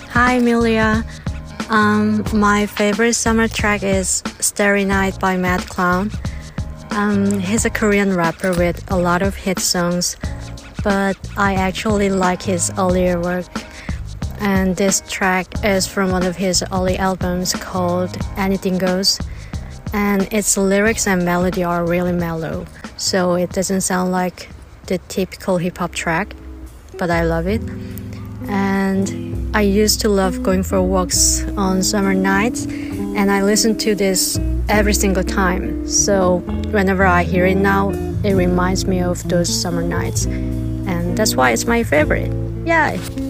Hi, Amelia. My favorite summer track is Starry Night by Mad Clown. He's a Korean rapper with a lot of hit songs, but I actually like his earlier work. And this track is from one of his early albums called Anything Goes. And its lyrics and melody are really mellow, so it doesn't sound like the typical hip hop track, but I love it. And I used to love going for walks on summer nights, and I listen to this every single time. So whenever I hear it now, it reminds me of those summer nights, and that's why it's my favorite. Yay!